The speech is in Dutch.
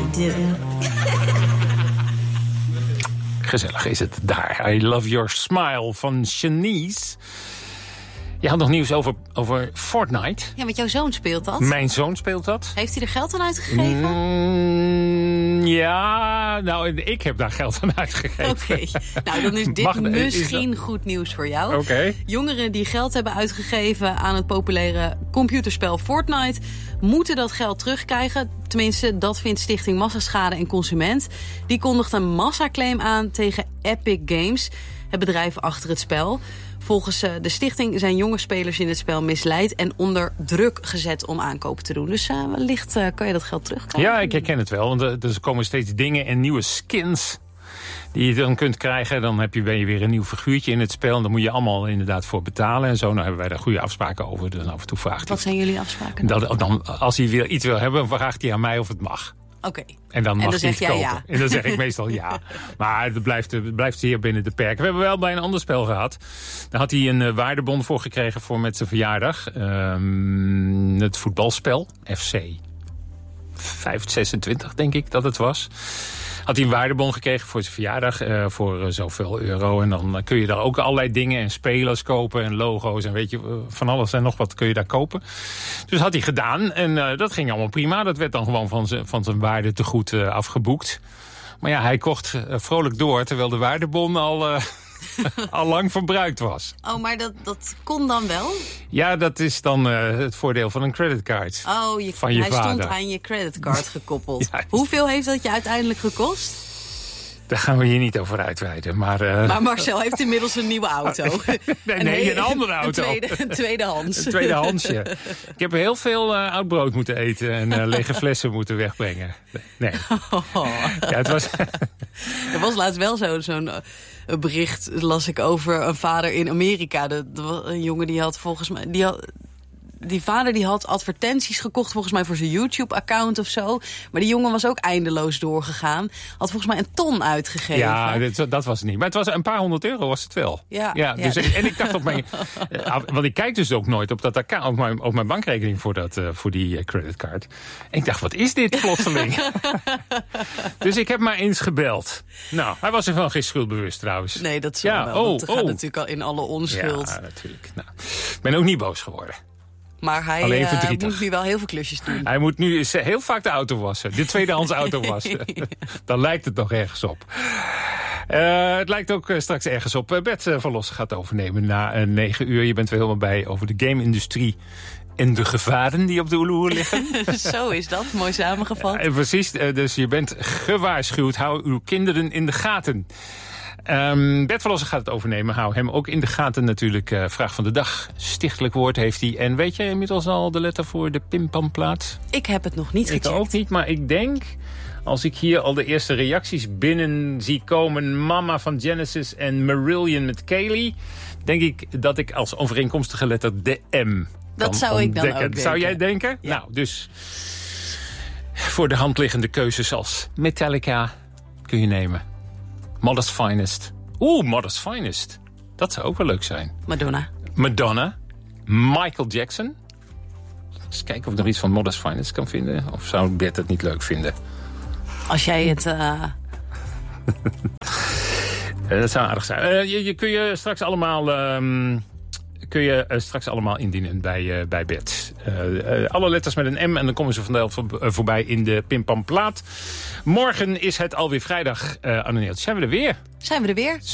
Gezellig is het daar. I Love Your Smile van Shanice. Je had nog nieuws over Fortnite. Ja, want jouw zoon speelt dat. Mijn zoon speelt dat. Heeft hij er geld aan uitgegeven? Ja, nou, ik heb daar geld aan uitgegeven. Oké, nou dan is dit misschien goed nieuws voor jou. Okay. Jongeren die geld hebben uitgegeven aan het populaire computerspel Fortnite moeten dat geld terugkrijgen. Tenminste, dat vindt Stichting Massaschade en Consument. Die kondigt een massaclaim aan tegen Epic Games, het bedrijf achter het spel. Volgens de stichting zijn jonge spelers in het spel misleid en onder druk gezet om aankopen te doen. Dus wellicht kan je dat geld terugkrijgen. Ja, ik herken het wel. Want er komen steeds dingen en nieuwe skins die je dan kunt krijgen. Dan ben je weer een nieuw figuurtje in het spel. En daar moet je allemaal inderdaad voor betalen en zo. Nou hebben wij daar goede afspraken over. Dus af en toe vraagt Wat zijn jullie afspraken dan? Als hij weer iets wil hebben, vraagt hij aan mij of het mag. Oké. En dan mag hij het kopen. Ja. En dan zeg ik meestal ja. Maar het blijft zeer binnen de perken. We hebben wel bij een ander spel gehad. Daar had hij een waardebon voor gekregen voor met zijn verjaardag. Het voetbalspel, FC 526 denk ik dat het was. Had hij een waardebon gekregen voor zijn verjaardag voor zoveel euro. En dan kun je daar ook allerlei dingen en spelers kopen en logo's. En weet je, van alles en nog wat kun je daar kopen. Dus had hij gedaan en dat ging allemaal prima. Dat werd dan gewoon van zijn waarde te goed afgeboekt. Maar ja, hij kocht vrolijk door terwijl de waardebon al lang verbruikt was. Oh, maar dat kon dan wel? Ja, dat is dan het voordeel van een creditcard. Oh, hij stond aan je creditcard gekoppeld. Ja, Hoeveel heeft dat je uiteindelijk gekost? Daar gaan we hier niet over uitweiden. Maar Marcel heeft inmiddels een nieuwe auto. Nee, een andere auto. Een tweedehands. Een tweedehandsje. Ik heb heel veel oud brood moeten eten en lege flessen moeten wegbrengen. Nee. Ja, het was... Er was laatst wel zo'n bericht, las ik over een vader in Amerika. Een jongen die had volgens mij... Die vader die had advertenties gekocht volgens mij voor zijn YouTube-account of zo. Maar die jongen was ook eindeloos doorgegaan. Had volgens mij een ton uitgegeven. Ja, dat was het niet. Maar het was een paar $100 was het wel. Ja. Dus, en ik dacht op mijn... want ik kijk dus ook nooit op dat account, op mijn bankrekening voor die creditcard. En ik dacht, wat is dit plotseling? Dus ik heb maar eens gebeld. Nou, hij was er wel geen schuldbewust trouwens. Nee, dat zal wel. Dat gaat natuurlijk al in alle onschuld. Ja, natuurlijk. Nou, ik ben ook niet boos geworden. Maar hij moet nu wel heel veel klusjes doen. Hij moet nu heel vaak de auto wassen. De tweedehands auto wassen. Dan lijkt het nog ergens op. Het lijkt ook straks ergens op. Bert van Lossen gaat overnemen na 9 uur. Je bent weer helemaal bij over de game-industrie en de gevaren die op de loer liggen. Zo is dat, mooi samengevat. Precies, dus je bent gewaarschuwd. Hou uw kinderen in de gaten. Bert van Lossen gaat het overnemen. Hou hem ook in de gaten natuurlijk. Vraag van de dag. Stichtelijk woord heeft hij. En weet je inmiddels al de letter voor de pimpamplaat? Ik heb het nog niet gecheckt. Ik ook niet, maar ik denk... Als ik hier al de eerste reacties binnen zie komen... Mama van Genesis en Marillion met Kaylee... denk ik dat ik als overeenkomstige letter de M dat zou ik dan ook denken. Zou jij denken? Ja. Nou, dus... voor de hand liggende keuzes als Metallica kun je nemen. Modest Finest. Modest Finest. Dat zou ook wel leuk zijn. Madonna. Michael Jackson. Eens kijken of ik nog iets van Modest Finest kan vinden. Of zou Bert het niet leuk vinden? Als jij het... Dat zou aardig zijn. Je kun je straks allemaal indienen bij Bert. Alle letters met een M en dan komen ze vanzelf voorbij in de pimpamplaat. Morgen is het alweer vrijdag, Anne-Neeltje. Zijn we er weer?